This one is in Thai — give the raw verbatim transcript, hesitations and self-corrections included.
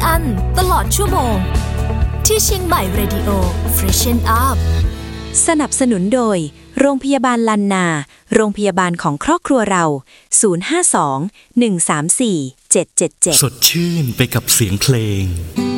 อันตลอดชั่วโมงที่เชียงใหม่ Radio Freshen Up สนับสนุนโดยโรงพยาบาลลันนาโรงพยาบาลของครอบครัวเราศูนย์ ห้า สอง หนึ่ง สาม สี่ เจ็ด เจ็ด เจ็ดสดชื่นไปกับเสียงเพลง